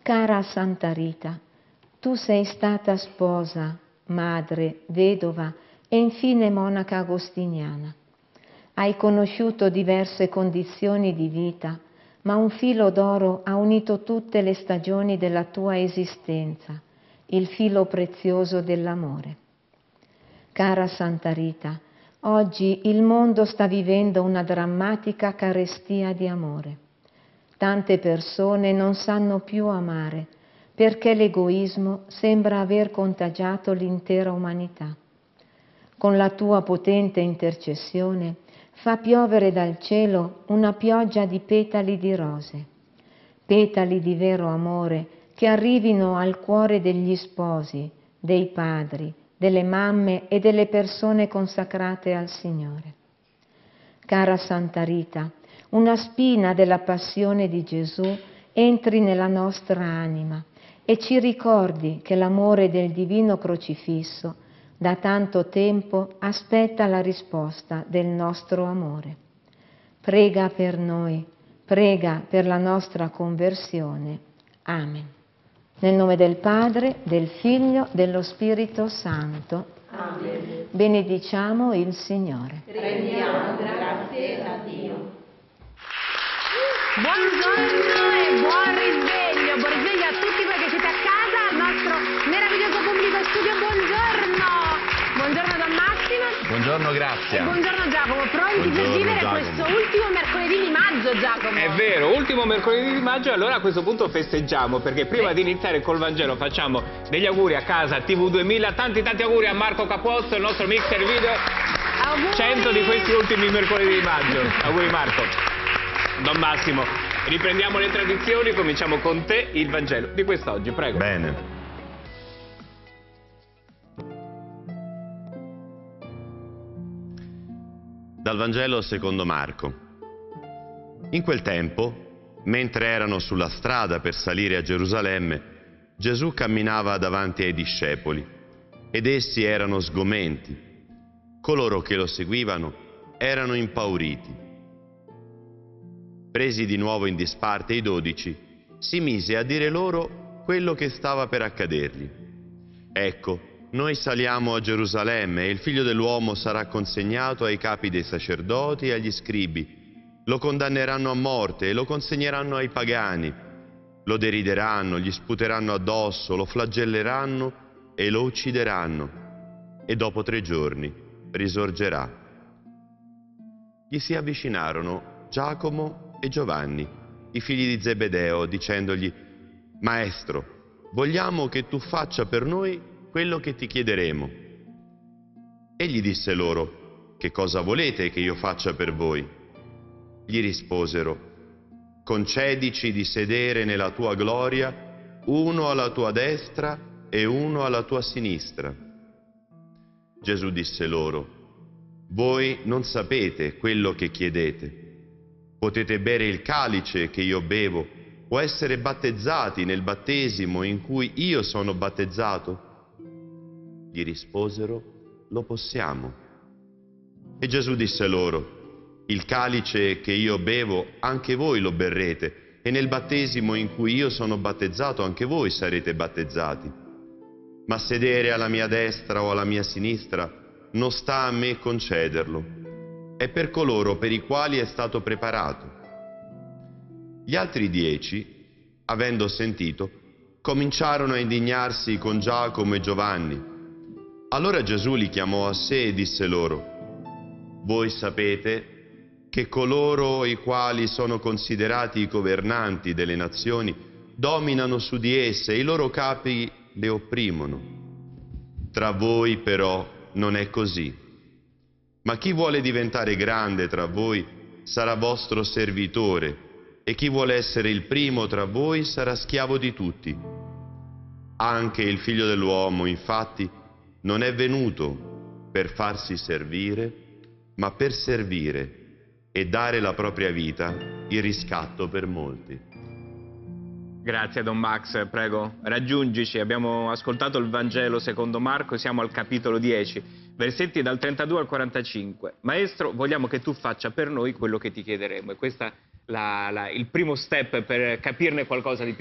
Cara Santa Rita, tu sei stata sposa, madre, vedova e infine monaca agostiniana. Hai conosciuto diverse condizioni di vita, ma un filo d'oro ha unito tutte le stagioni della tua esistenza, il filo prezioso dell'amore. Cara Santa Rita, oggi il mondo sta vivendo una drammatica carestia di amore. Tante persone non sanno più amare perché l'egoismo sembra aver contagiato l'intera umanità. Con la tua potente intercessione fa piovere dal cielo una pioggia di petali di rose, petali di vero amore che arrivino al cuore degli sposi, dei padri, delle mamme e delle persone consacrate al Signore. Cara Santa Rita, una spina della passione di Gesù entri nella nostra anima e ci ricordi che l'amore del divino crocifisso da tanto tempo aspetta la risposta del nostro amore. Prega per noi, prega per la nostra conversione. Amen. Nel nome del Padre, del Figlio, dello Spirito Santo. Amen. Benediciamo il Signore. Rendiamo grazie a Dio. Buongiorno e buon risveglio a tutti voi che siete a casa, al nostro meraviglioso pubblico studio, buongiorno! Buongiorno Don Massimo. Buongiorno Grazia. E buongiorno Giacomo, pronti per vivere questo ultimo mercoledì di maggio, Giacomo? È vero, ultimo mercoledì di maggio, allora a questo punto festeggiamo, perché prima di iniziare col Vangelo facciamo degli auguri a casa TV2000, tanti auguri a Marco Capuozzo, il nostro mixer video, Auguri. 100 di questi ultimi mercoledì di maggio. Auguri Marco. Don Massimo, riprendiamo le tradizioni, cominciamo con te il Vangelo di quest'oggi, prego. Bene. Dal Vangelo secondo Marco. In quel tempo, mentre erano sulla strada per salire a Gerusalemme, Gesù camminava davanti ai discepoli ed essi erano sgomenti. Coloro che lo seguivano erano impauriti. Presi di nuovo in disparte i 12, si mise a dire loro quello che stava per accadergli. Ecco, noi saliamo a Gerusalemme e il Figlio dell'uomo sarà consegnato ai capi dei sacerdoti e agli scribi. Lo condanneranno a morte e lo consegneranno ai pagani. Lo derideranno, gli sputeranno addosso, lo flagelleranno e lo uccideranno. E dopo 3 giorni risorgerà. Gli si avvicinarono Giacomo e Giovanni, i figli di Zebedeo, dicendogli: Maestro, vogliamo che tu faccia per noi quello che ti chiederemo. Egli disse loro: che cosa volete che io faccia per voi? Gli risposero: concedici di sedere nella tua gloria, uno alla tua destra e uno alla tua sinistra. Gesù disse loro: voi non sapete quello che chiedete. Potete bere il calice che io bevo o essere battezzati nel battesimo in cui io sono battezzato? Gli risposero: lo possiamo. E Gesù disse loro: il calice che io bevo anche voi lo berrete, e nel battesimo in cui io sono battezzato anche voi sarete battezzati. Ma sedere alla mia destra o alla mia sinistra non sta a me concederlo, è per coloro per i quali è stato preparato. Gli altri 10, avendo sentito, cominciarono a indignarsi con Giacomo e Giovanni. Allora Gesù li chiamò a sé e disse loro: voi sapete che coloro i quali sono considerati i governanti delle nazioni dominano su di esse e i loro capi le opprimono. Tra voi però non è così. Ma chi vuole diventare grande tra voi sarà vostro servitore, e chi vuole essere il primo tra voi sarà schiavo di tutti. Anche il Figlio dell'uomo, infatti, non è venuto per farsi servire, ma per servire e dare la propria vita in riscatto per molti. Grazie Don Max, prego, raggiungici. Abbiamo ascoltato il Vangelo secondo Marco, siamo al capitolo 10, versetti dal 32 al 45. Maestro, vogliamo che tu faccia per noi quello che ti chiederemo. E questo è il primo step per capirne qualcosa di più.